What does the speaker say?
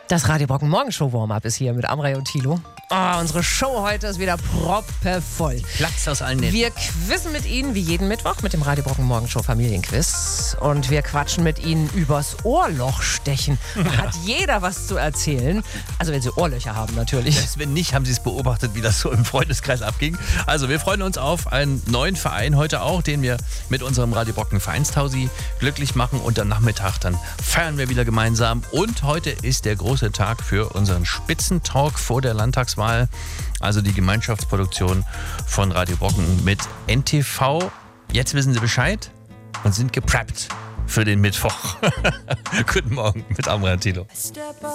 Das Radio Brocken Morgenshow Warm-Up ist hier mit Amrei und Thilo. Oh, unsere Show heute ist wieder proppevoll. Platz aus allen Nähten. Wir quizzen mit Ihnen wie jeden Mittwoch mit dem Radio Brocken Morgenshow Familienquiz. Und wir quatschen mit Ihnen übers Ohrloch stechen. Da hat jeder was zu erzählen. Also wenn Sie Ohrlöcher haben natürlich. Selbst wenn nicht, haben Sie es beobachtet, wie das so im Freundeskreis abging. Also wir freuen uns auf einen neuen Verein heute auch, den wir mit unserem Radio Brocken Vereinstausi glücklich machen. Und am Nachmittag dann feiern wir wieder gemeinsam. Und heute ist der große Tag für unseren Spitzentalk vor der Landtagswahl. Also die Gemeinschaftsproduktion von Radio Brocken mit NTV. Jetzt wissen Sie Bescheid und sind gepreppt für den Mittwoch. Guten Morgen mit Amrei und Thilo.